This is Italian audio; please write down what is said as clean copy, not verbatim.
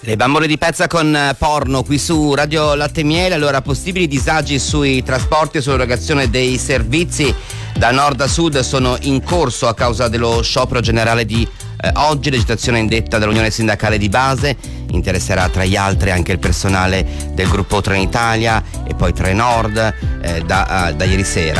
Le bambole di pezza con porno qui su Radio Latte e Miele. Allora, possibili disagi sui trasporti e sull'erogazione dei servizi da nord a sud sono in corso a causa dello sciopero generale di oggi. L'agitazione indetta dall'Unione Sindacale di Base interesserà tra gli altri anche il personale del gruppo Trenitalia e poi Trenord da ieri sera.